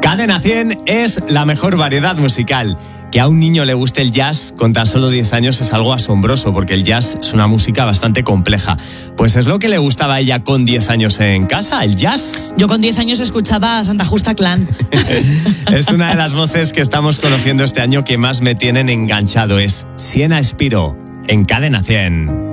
Cadena 100 es la mejor variedad musical. Que a un niño le guste el jazz con tan solo 10 años es algo asombroso, porque el jazz es una música bastante compleja. Pues es lo que le gustaba a ella con 10 años en casa, el jazz. Yo con 10 años escuchaba a Santa Justa Clan. Es una de las voces que estamos conociendo este año que más me tienen enganchado. Es Siena Spiro, en Cadena 100.